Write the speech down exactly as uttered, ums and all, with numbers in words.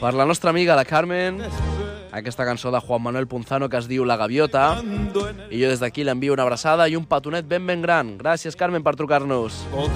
Per la nostra amiga, la Carmen, aquesta cançó de Juan Manuel Punzano que es diu La Gaviota. I jo des d'aquí l'envio una abraçada i un petonet ben ben gran. Gràcies, Carmen, per trucar-nos.